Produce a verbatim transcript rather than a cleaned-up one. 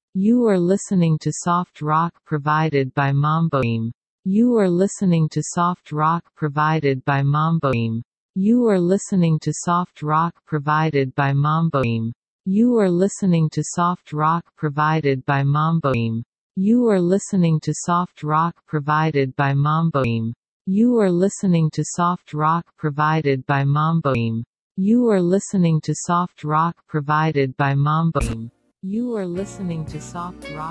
You are listening to soft rock provided by Mamboim. You are listening to soft rock provided by Mamboim. You are listening to soft rock provided by Mamboim. You are listening to soft rock provided by Mamboim. You are listening to soft rock provided by Mamboim. You are listening to soft rock provided by Mamboim. You are listening to soft rock provided by Mamboim. You are listening to soft rock